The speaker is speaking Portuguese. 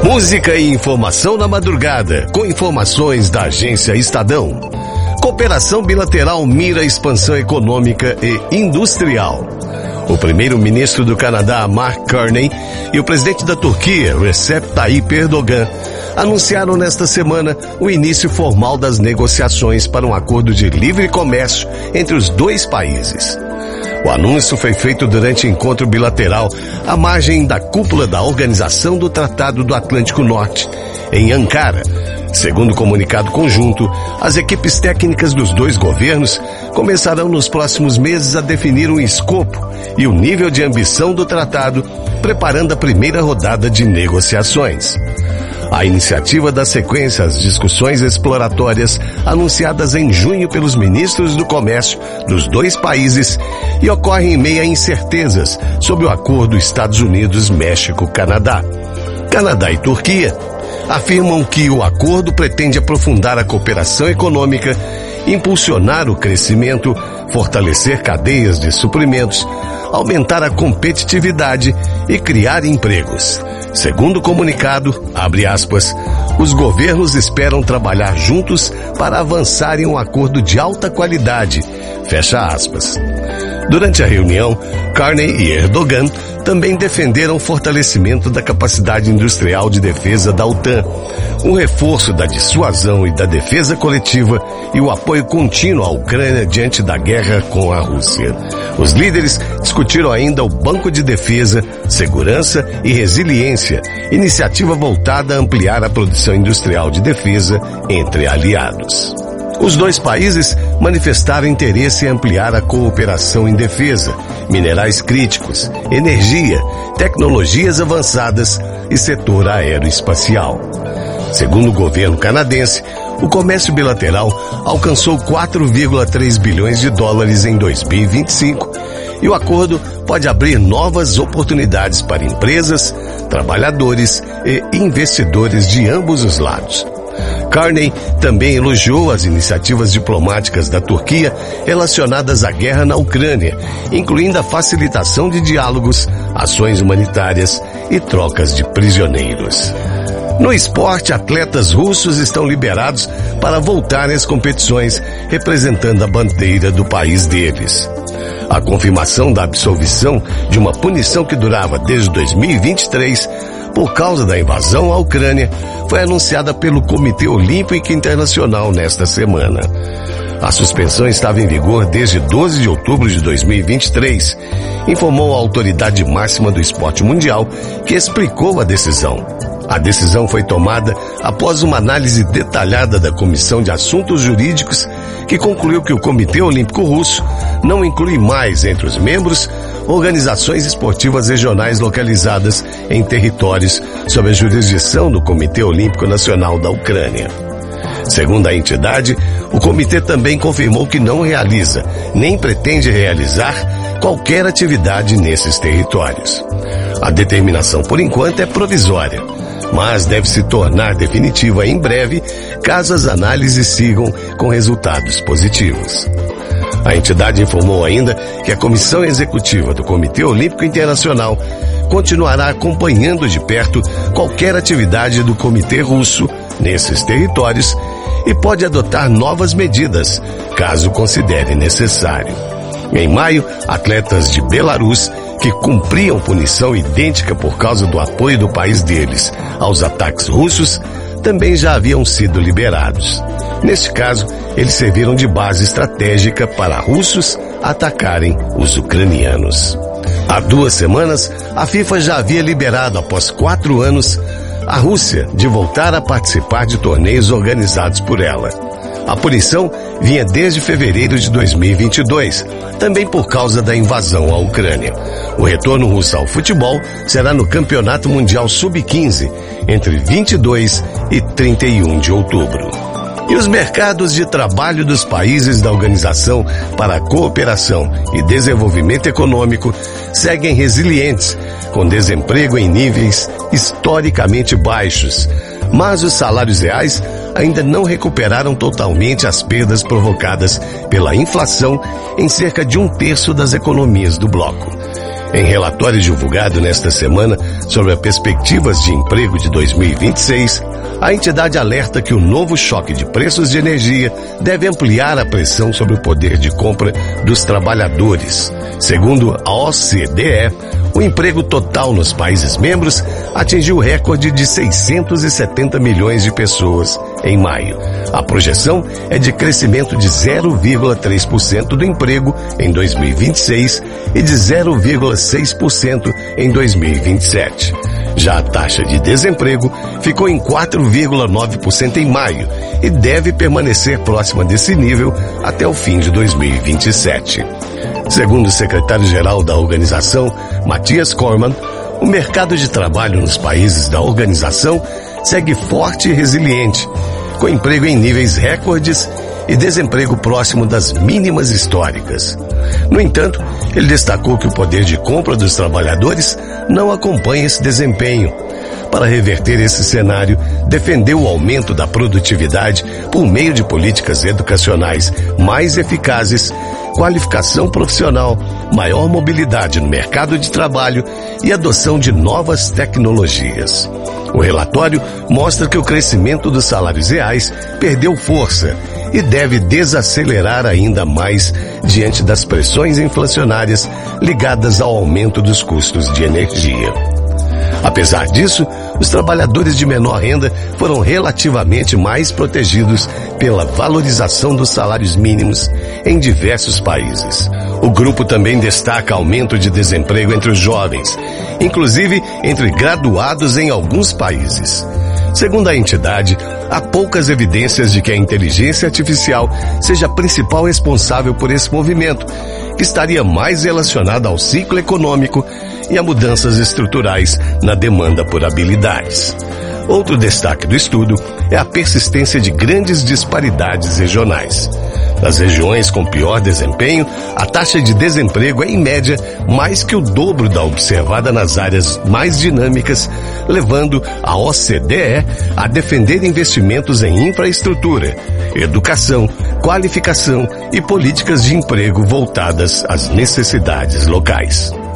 Música e informação na madrugada, com informações da Agência Estadão. Cooperação bilateral mira expansão econômica e industrial. O primeiro-ministro do Canadá, Mark Carney, e o presidente da Turquia, Recep Tayyip Erdogan, anunciaram nesta semana o início formal das negociações para um acordo de livre comércio entre os dois países. O anúncio foi feito durante encontro bilateral à margem da cúpula da Organização do Tratado do Atlântico Norte, em Ankara. Segundo o comunicado conjunto, as equipes técnicas dos dois governos começarão nos próximos meses a definir um escopo e o nível de ambição do tratado, preparando a primeira rodada de negociações. A iniciativa dá sequência às discussões exploratórias anunciadas em junho pelos ministros do comércio dos dois países e ocorre em meio a incertezas sobre o acordo Estados Unidos-México-Canadá. Canadá e Turquia afirmam que o acordo pretende aprofundar a cooperação econômica, impulsionar o crescimento, fortalecer cadeias de suprimentos, aumentar a competitividade e criar empregos. Segundo o comunicado, abre aspas, os governos esperam trabalhar juntos para avançar em um acordo de alta qualidade, fecha aspas. Durante a reunião, Carney e Erdogan também defenderam o fortalecimento da capacidade industrial de defesa da OTAN, o reforço da dissuasão e da defesa coletiva e o apoio contínuo à Ucrânia diante da guerra com a Rússia. Os líderes discutiram ainda o Banco de Defesa, Segurança e Resiliência, iniciativa voltada a ampliar a produção industrial de defesa entre aliados. Os dois países manifestaram interesse em ampliar a cooperação em defesa, minerais críticos, energia, tecnologias avançadas e setor aeroespacial. Segundo o governo canadense, o comércio bilateral alcançou 4,3 bilhões de dólares em 2025 e o acordo pode abrir novas oportunidades para empresas, trabalhadores e investidores de ambos os lados. Carney também elogiou as iniciativas diplomáticas da Turquia relacionadas à guerra na Ucrânia, incluindo a facilitação de diálogos, ações humanitárias e trocas de prisioneiros. No esporte, atletas russos estão liberados para voltarem às competições representando a bandeira do país deles. A confirmação da absolvição de uma punição que durava desde 2023 por causa da invasão à Ucrânia foi anunciada pelo Comitê Olímpico Internacional nesta semana. A suspensão estava em vigor desde 12 de outubro de 2023, informou a autoridade máxima do esporte mundial, que explicou a decisão. A decisão foi tomada após uma análise detalhada da Comissão de Assuntos Jurídicos, que concluiu que o Comitê Olímpico Russo não inclui mais entre os membros organizações esportivas regionais localizadas em territórios sob a jurisdição do Comitê Olímpico Nacional da Ucrânia. Segundo a entidade, o comitê também confirmou que não realiza, nem pretende realizar, qualquer atividade nesses territórios. A determinação, por enquanto, é provisória, mas deve se tornar definitiva em breve, caso as análises sigam com resultados positivos. A entidade informou ainda que a Comissão Executiva do Comitê Olímpico Internacional continuará acompanhando de perto qualquer atividade do Comitê Russo nesses territórios e pode adotar novas medidas, caso considere necessário. Em maio, atletas de Belarus que cumpriam punição idêntica por causa do apoio do país deles aos ataques russos também já haviam sido liberados. Neste caso, eles serviram de base estratégica para russos atacarem os ucranianos. Há 2 semanas, a FIFA já havia liberado, após 4 anos, a Rússia de voltar a participar de torneios organizados por ela. A punição vinha desde fevereiro de 2022, também por causa da invasão à Ucrânia. O retorno russo ao futebol será no Campeonato Mundial Sub-15, entre 22 e 31 de outubro. E os mercados de trabalho dos países da Organização para a Cooperação e Desenvolvimento Econômico seguem resilientes, com desemprego em níveis historicamente baixos, mas os salários reais ainda não recuperaram totalmente as perdas provocadas pela inflação em cerca de 1/3 das economias do bloco. Em relatório divulgado nesta semana sobre as perspectivas de emprego de 2026, a entidade alerta que o novo choque de preços de energia deve ampliar a pressão sobre o poder de compra dos trabalhadores. Segundo a OCDE, o emprego total nos países membros atingiu o recorde de 670 milhões de pessoas em maio. A projeção é de crescimento de 0,3% do emprego em 2026 e de 0,6% em 2027. Já a taxa de desemprego ficou em 4,9% em maio e deve permanecer próxima desse nível até o fim de 2027. Segundo o secretário-geral da organização, Matthias Cormann, o mercado de trabalho nos países da organização segue forte e resiliente, com emprego em níveis recordes e desemprego próximo das mínimas históricas. No entanto, ele destacou que o poder de compra dos trabalhadores não acompanha esse desempenho. Para reverter esse cenário, defendeu o aumento da produtividade por meio de políticas educacionais mais eficazes, qualificação profissional, maior mobilidade no mercado de trabalho e adoção de novas tecnologias. O relatório mostra que o crescimento dos salários reais perdeu força e deve desacelerar ainda mais diante das pressões inflacionárias ligadas ao aumento dos custos de energia. Apesar disso, os trabalhadores de menor renda foram relativamente mais protegidos pela valorização dos salários mínimos em diversos países. O grupo também destaca aumento de desemprego entre os jovens, inclusive entre graduados em alguns países. Segundo a entidade, há poucas evidências de que a inteligência artificial seja a principal responsável por esse movimento, que estaria mais relacionado ao ciclo econômico e a mudanças estruturais na demanda por habilidades. Outro destaque do estudo é a persistência de grandes disparidades regionais. Nas regiões com pior desempenho, a taxa de desemprego é, em média, mais que o dobro da observada nas áreas mais dinâmicas, levando a OCDE a defender investimentos em infraestrutura, educação, qualificação e políticas de emprego voltadas às necessidades locais.